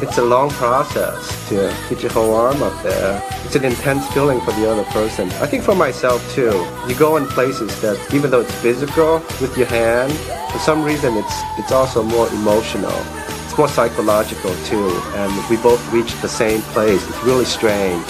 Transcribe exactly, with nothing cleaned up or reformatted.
It's a long process to get your whole arm up there. It's an intense feeling for the other person. I think for myself too. You go in places that, even though it's physical with your hand, for some reason it's it's also more emotional. It's more psychological too, and we both reach the same place. It's really strange.